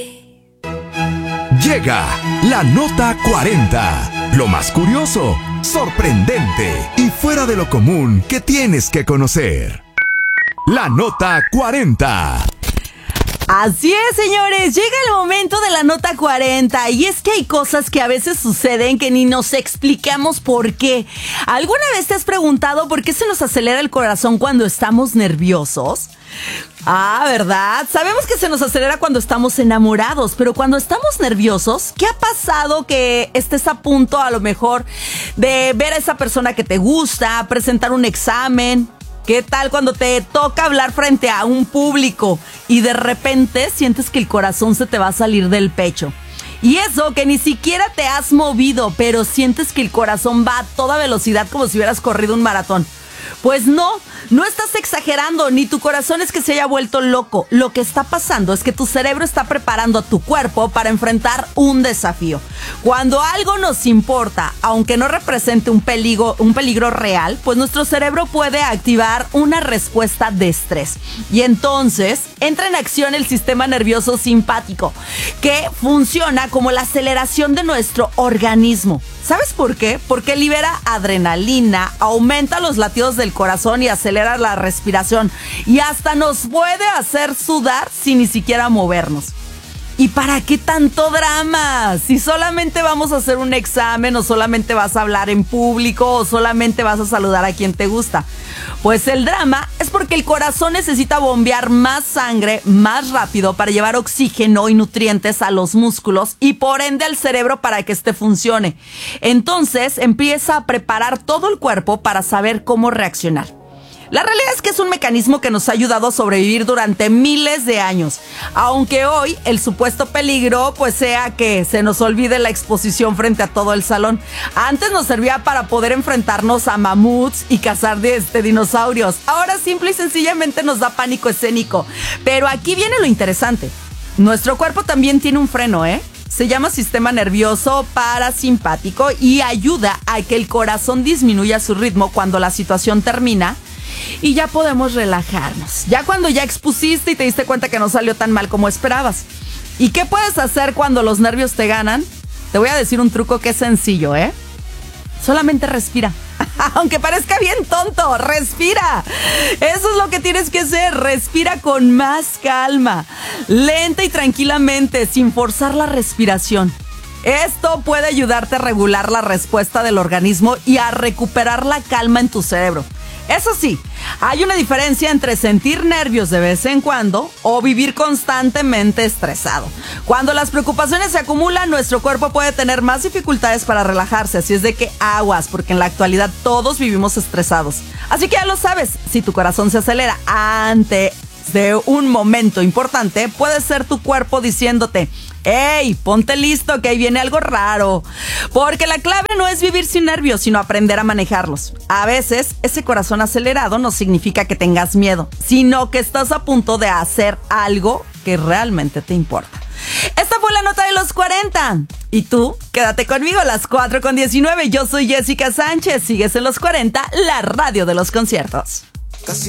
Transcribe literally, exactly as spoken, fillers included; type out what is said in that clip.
Llega la Nota cuarenta. Lo más curioso, sorprendente y fuera de lo común que tienes que conocer. La Nota cuarenta. Así es, señores, llega el momento de la Nota cuarenta y es que hay cosas que a veces suceden que ni nos explicamos por qué. ¿Alguna vez te has preguntado por qué se nos acelera el corazón cuando estamos nerviosos? Ah, ¿verdad? Sabemos que se nos acelera cuando estamos enamorados, pero cuando estamos nerviosos, ¿qué ha pasado que estés a punto a lo mejor de ver a esa persona que te gusta, presentar un examen? ¿Qué tal cuando te toca hablar frente a un público y de repente sientes que el corazón se te va a salir del pecho? Y eso que ni siquiera te has movido, pero sientes que el corazón va a toda velocidad como si hubieras corrido un maratón. Pues no, no estás exagerando, ni tu corazón es que se haya vuelto loco. Lo que está pasando es que tu cerebro está preparando a tu cuerpo para enfrentar un desafío. Cuando algo nos importa, aunque no represente un peligro, un peligro real, pues nuestro cerebro puede activar una respuesta de estrés. Y entonces entra en acción el sistema nervioso simpático, que funciona como la aceleración de nuestro organismo. ¿Sabes por qué? Porque libera adrenalina, aumenta los latidos del corazón y acelera la respiración. Y hasta nos puede hacer sudar sin ni siquiera movernos. ¿Y para qué tanto drama? Si solamente vamos a hacer un examen, o solamente vas a hablar en público, o solamente vas a saludar a quien te gusta. Pues el drama es porque el corazón necesita bombear más sangre más rápido para llevar oxígeno y nutrientes a los músculos y por ende al cerebro para que éste funcione. Entonces empieza a preparar todo el cuerpo para saber cómo reaccionar. La realidad es que es un mecanismo que nos ha ayudado a sobrevivir durante miles de años, aunque hoy el supuesto peligro pues sea que se nos olvide la exposición frente a todo el salón. Antes nos servía para poder enfrentarnos a mamuts y cazar de este, dinosaurios. Ahora simple y sencillamente nos da pánico escénico. Pero aquí viene lo interesante. Nuestro cuerpo también tiene un freno, ¿eh? Se llama sistema nervioso parasimpático y ayuda a que el corazón disminuya su ritmo cuando la situación termina. Y ya podemos relajarnos. Ya cuando ya expusiste y te diste cuenta que no salió tan mal como esperabas. ¿Y qué puedes hacer cuando los nervios te ganan? Te voy a decir un truco que es sencillo, ¿eh? Solamente respira. Aunque parezca bien tonto, respira. Eso es lo que tienes que hacer. Respira con más calma, lenta y tranquilamente, sin forzar la respiración. Esto puede ayudarte a regular la respuesta del organismo y a recuperar la calma en tu cerebro. Eso sí, hay una diferencia entre sentir nervios de vez en cuando o vivir constantemente estresado. Cuando las preocupaciones se acumulan, nuestro cuerpo puede tener más dificultades para relajarse, así es de que aguas, porque en la actualidad todos vivimos estresados. Así que ya lo sabes, si tu corazón se acelera ante de un momento importante, puede ser tu cuerpo diciéndote: ¡Ey, ponte listo que ahí viene algo raro! Porque la clave no es vivir sin nervios, sino aprender a manejarlos. A veces, ese corazón acelerado no significa que tengas miedo, sino que estás a punto de hacer algo que realmente te importa. Esta fue la Nota de los cuarenta. Y tú, quédate conmigo a las cuatro con diecinueve. Yo soy Jessica Sánchez. Sigues en los cuarenta, la radio de los conciertos.